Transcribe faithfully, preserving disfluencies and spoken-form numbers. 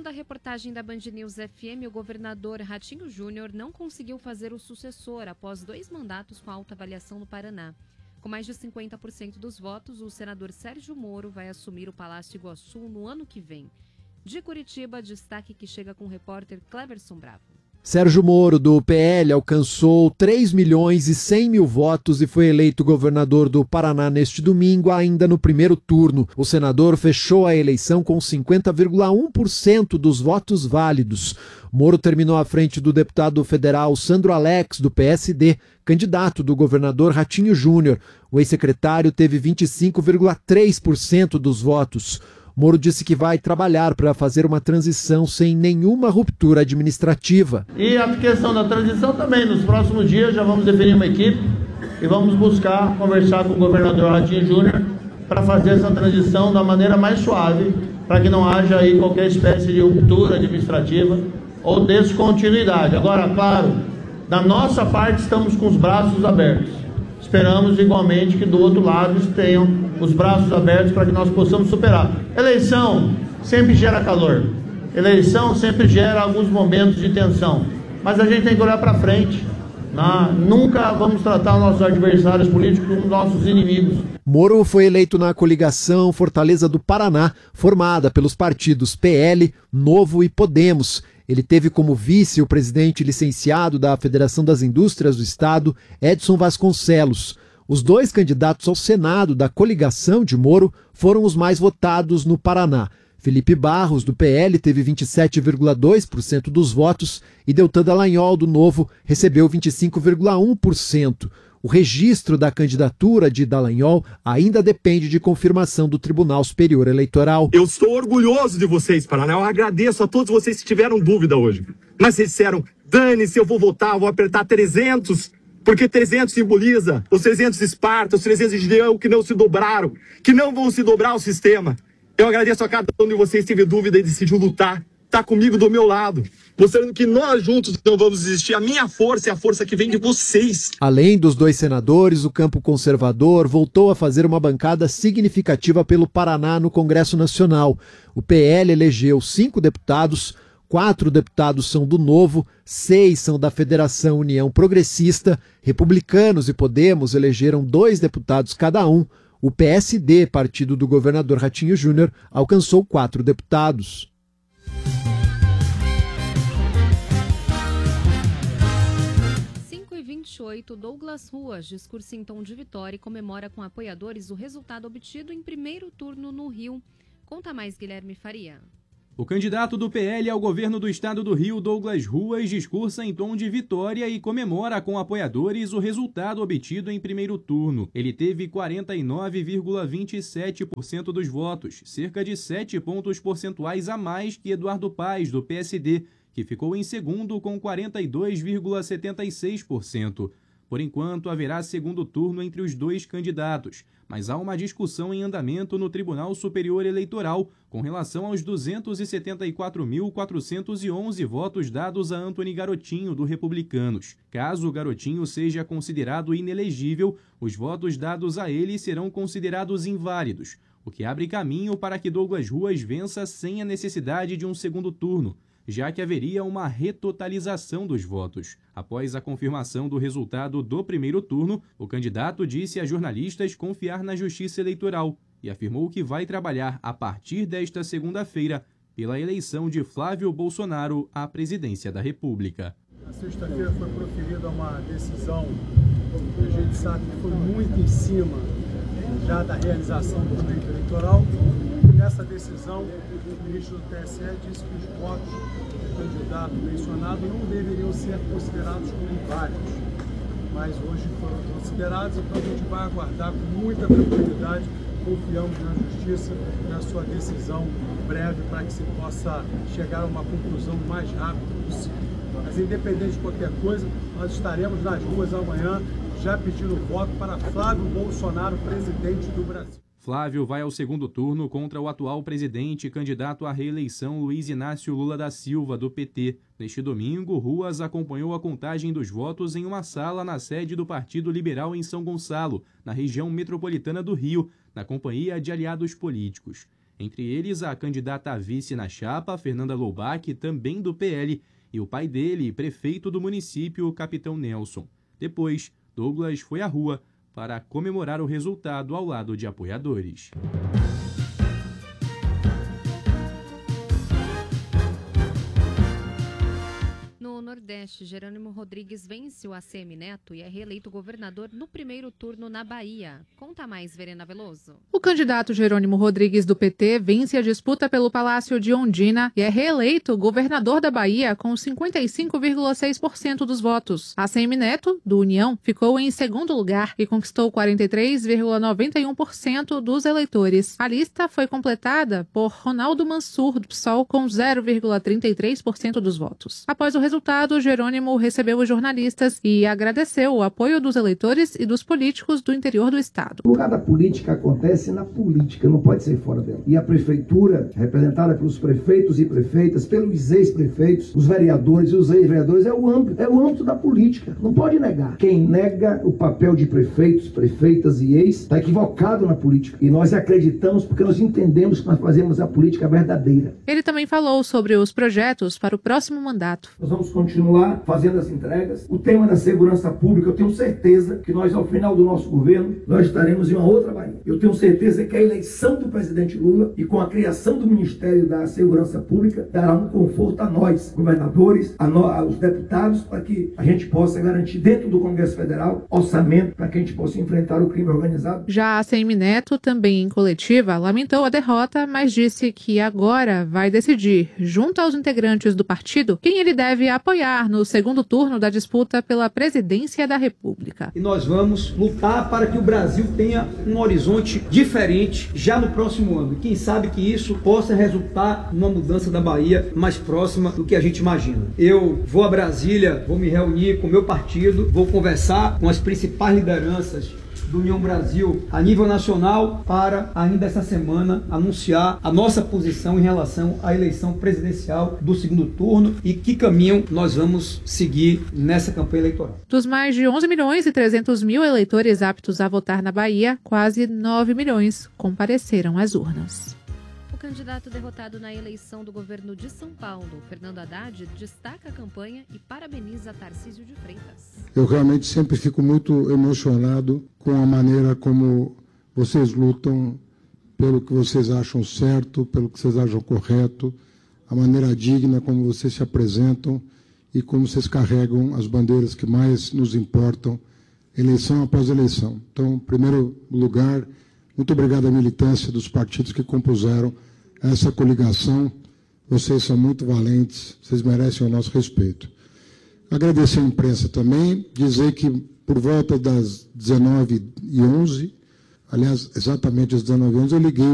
Segundo a reportagem da Band News F M, o governador Ratinho Júnior não conseguiu fazer o sucessor após dois mandatos com alta avaliação no Paraná. Com mais de cinquenta por cento dos votos, o senador Sérgio Moro vai assumir o Palácio Iguaçu no ano que vem. De Curitiba, destaque que chega com o repórter Cleverson Bravo. Sérgio Moro, do P L, alcançou três milhões e cem mil votos e foi eleito governador do Paraná neste domingo, ainda no primeiro turno. O senador fechou a eleição com cinquenta vírgula um por cento dos votos válidos. Moro terminou à frente do deputado federal Sandro Alex, do P S D, candidato do governador Ratinho Júnior. O ex-secretário teve vinte e cinco vírgula três por cento dos votos. Moro disse que vai trabalhar para fazer uma transição sem nenhuma ruptura administrativa. E a questão da transição também, nos próximos dias já vamos definir uma equipe e vamos buscar conversar com o governador Ratinho Júnior para fazer essa transição da maneira mais suave, para que não haja aí qualquer espécie de ruptura administrativa ou descontinuidade. Agora, claro, da nossa parte estamos com os braços abertos. Esperamos igualmente que do outro lado tenham os braços abertos para que nós possamos superar. Eleição sempre gera calor. Eleição sempre gera alguns momentos de tensão. Mas a gente tem que olhar para frente. Né? Nunca vamos tratar os nossos adversários políticos como nossos inimigos. Moro foi eleito na coligação Fortaleza do Paraná, formada pelos partidos P L, Novo e Podemos. Ele teve como vice o presidente licenciado da Federação das Indústrias do Estado, Edson Vasconcelos. Os dois candidatos ao Senado da coligação de Moro foram os mais votados no Paraná. Felipe Barros, do P L, teve vinte e sete vírgula dois por cento dos votos e Deltan Dallagnol, do Novo, recebeu vinte e cinco vírgula um por cento. O registro da candidatura de Dallagnol ainda depende de confirmação do Tribunal Superior Eleitoral. Eu estou orgulhoso de vocês, Paraná. Eu agradeço a todos vocês que tiveram dúvida hoje. Mas vocês disseram, dane-se, eu vou votar, eu vou apertar trezentos, porque trezentos simboliza os trezentos Esparta, os trezentos Gideão que não se dobraram, que não vão se dobrar ao sistema. Eu agradeço a cada um de vocês que teve dúvida e decidiu lutar. Está comigo do meu lado, mostrando que nós juntos não vamos desistir. A minha força é a força que vem de vocês. Além dos dois senadores, o campo conservador voltou a fazer uma bancada significativa pelo Paraná no Congresso Nacional. O P L elegeu cinco deputados, quatro deputados são do Novo, seis são da Federação União Progressista, Republicanos e Podemos elegeram dois deputados cada um. O P S D, partido do governador Ratinho Júnior, alcançou quatro deputados. vinte e oito, Douglas Ruas, discurso em tom de vitória e comemora com apoiadores o resultado obtido em primeiro turno no Rio. Conta mais, Guilherme Faria. O candidato do P L ao governo do estado do Rio, Douglas Ruas, discursa em tom de vitória e comemora com apoiadores o resultado obtido em primeiro turno. Ele teve quarenta e nove vírgula vinte e sete por cento dos votos, cerca de sete pontos percentuais a mais que Eduardo Paes, do P S D, que ficou em segundo com quarenta e dois vírgula setenta e seis por cento. Por enquanto, haverá segundo turno entre os dois candidatos, mas há uma discussão em andamento no Tribunal Superior Eleitoral com relação aos duzentos e setenta e quatro mil, quatrocentos e onze votos dados a Antony Garotinho, do Republicanos. Caso o Garotinho seja considerado inelegível, os votos dados a ele serão considerados inválidos, o que abre caminho para que Douglas Ruas vença sem a necessidade de um segundo turno, já que haveria uma retotalização dos votos. Após a confirmação do resultado do primeiro turno, o candidato disse a jornalistas confiar na Justiça Eleitoral e afirmou que vai trabalhar a partir desta segunda-feira pela eleição de Flávio Bolsonaro à presidência da República. Na sexta-feira foi proferida uma decisão que a gente sabe que foi muito em cima já da realização do pleito eleitoral. Nessa decisão, o ministro do T S E disse que os votos do candidato mencionado não deveriam ser considerados como válidos, mas hoje foram considerados, então a gente vai aguardar com muita tranquilidade, confiamos na Justiça, na sua decisão breve, para que se possa chegar a uma conclusão o mais rápido possível. Mas independente de qualquer coisa, nós estaremos nas ruas amanhã já pedindo voto para Flávio Bolsonaro, presidente do Brasil. Flávio vai ao segundo turno contra o atual presidente e candidato à reeleição Luiz Inácio Lula da Silva, do P T. Neste domingo, Ruas acompanhou a contagem dos votos em uma sala na sede do Partido Liberal em São Gonçalo, na região metropolitana do Rio, na companhia de aliados políticos. Entre eles, a candidata a vice na chapa, Fernanda Loubach, também do P L, e o pai dele, prefeito do município, o capitão Nelson. Depois, Douglas foi à rua para comemorar o resultado ao lado de apoiadores. No Nordeste, Jerônimo Rodrigues vence o A C M Neto e é reeleito governador no primeiro turno na Bahia. Conta mais, Verena Veloso. O candidato Jerônimo Rodrigues do P T vence a disputa pelo Palácio de Ondina e é reeleito governador da Bahia com cinquenta e cinco vírgula seis por cento dos votos. A C M Neto, do União, ficou em segundo lugar e conquistou quarenta e três vírgula noventa e um por cento dos eleitores. A lista foi completada por Ronaldo Mansur, do P SOL, com zero vírgula trinta e três por cento dos votos. Após o resultado, Jerônimo recebeu os jornalistas e agradeceu o apoio dos eleitores e dos políticos do interior do estado. O lugar da política acontece na política, não pode ser fora dela. E a prefeitura, representada pelos prefeitos e prefeitas, pelos ex-prefeitos, os vereadores e os ex-vereadores, é o âmbito, é o âmbito da política. Não pode negar. Quem nega o papel de prefeitos, prefeitas e ex, está equivocado na política. E nós acreditamos porque nós entendemos que nós fazemos a política verdadeira. Ele também falou sobre os projetos para o próximo mandato. Nós vamos continuar fazendo as entregas. O tema da segurança pública, eu tenho certeza que nós, ao final do nosso governo, nós estaremos em uma outra Bahia. Eu tenho certeza que a eleição do presidente Lula e com a criação do Ministério da Segurança Pública dará um conforto a nós, governadores, a nós, aos deputados, para que a gente possa garantir dentro do Congresso Federal orçamento para que a gente possa enfrentar o crime organizado. Já a A C M Neto, também em coletiva, lamentou a derrota, mas disse que agora vai decidir, junto aos integrantes do partido, quem ele deve apoiar no segundo turno da disputa pela presidência da República. E nós vamos lutar para que o Brasil tenha um horizonte diferente já no próximo ano. E quem sabe que isso possa resultar numa mudança da Bahia mais próxima do que a gente imagina. Eu vou a Brasília, vou me reunir com o meu partido, vou conversar com as principais lideranças do União Brasil a nível nacional para ainda essa semana anunciar a nossa posição em relação à eleição presidencial do segundo turno e que caminho nós vamos seguir nessa campanha eleitoral. Dos mais de onze milhões e trezentos mil eleitores aptos a votar na Bahia, quase nove milhões compareceram às urnas. O candidato derrotado na eleição do governo de São Paulo, Fernando Haddad, destaca a campanha e parabeniza Tarcísio de Freitas. Eu realmente sempre fico muito emocionado com a maneira como vocês lutam pelo que vocês acham certo, pelo que vocês acham correto, a maneira digna como vocês se apresentam e como vocês carregam as bandeiras que mais nos importam, eleição após eleição. Então, em primeiro lugar, muito obrigado à militância dos partidos que compuseram essa coligação. Vocês são muito valentes, vocês merecem o nosso respeito. Agradecer à imprensa também, dizer que por volta das dezenove e onze, aliás, exatamente às dezenove e onze, eu liguei